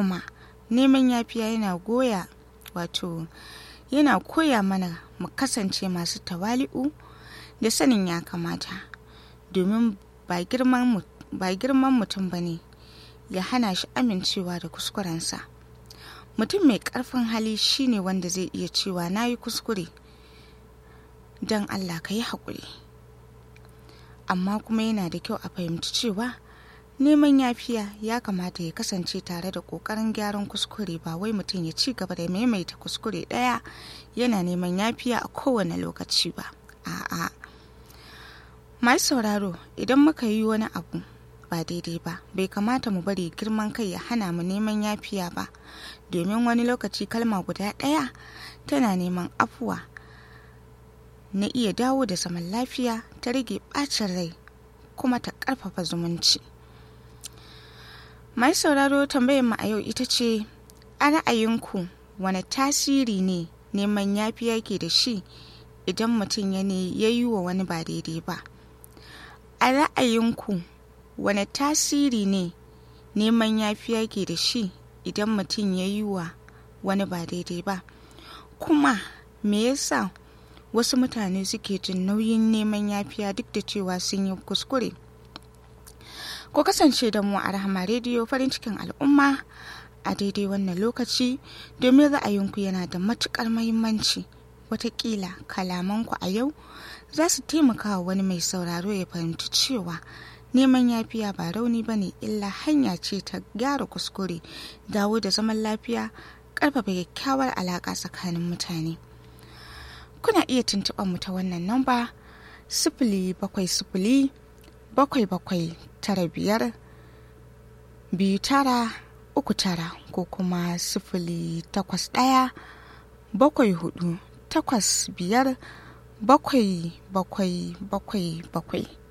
kuma neman yafiya yana koya mana mu kasance masu tawali'u da sanin ya kamata, domin ba girman mutum ba ne ya hana shi amincewa da kuskurensa. Mutum mai ƙarfin hali shine wanda zai iya cewa na yi kuskure, don Allah ka yi haƙuri. Amma kuma yana da kyau a fahimci cewa neman yafiya ya kamata ya kasance tare da ƙoƙarin gyaran kuskure, ba wai mutum ya ci gaba da maimaita kuskure ɗaya yana neman yafiya a kowane lokaci ba. A'a. Mai sauraro, idan muka yi wani abu ba daidai ba, bai kamata mu bari girman kai ya hana mu neman yafiya ba, domin wani lokaci kalma guda ɗaya tana neman afuwa na iya dawo da zaman lafiya, ta rage ɓacin rai kuma ta ƙarfafa zumunci. Mai sauraro, tambayar mu a yau ita ce, a ra'ayinku wane tasiri ne neman yafiya ke da shi idan mutum ya yi wa wani ba daidai ba? A ra'ayinku wane tasiri ne neman yafiya ke da shi idan mutum ya yi wa wani ba daidai ba? Kuma me yasa wasu mutane suke jin nauyin neman yafiya duk da cewa sun yi kuskure? Ku kasance da mu a Rahama Rediyo, farin cikin al'umma, a daidai wannan lokaci, domin ra'ayinku yana da matuƙar muhimmanci. Wataƙila kalamanku a yau za su taimaka wa wani mai sauraro ya fahimci cewa neman yafiya ba rauni ba ne, illa hanya ce ta gyara kuskure, dawo da zaman lafiya, ƙarfafa kyakkyawar alaƙa tsakanin mutane. Kuna iya tuntuɓar mu ta wannan namba 0707-95-29 ko kuma 081-74-85-7777.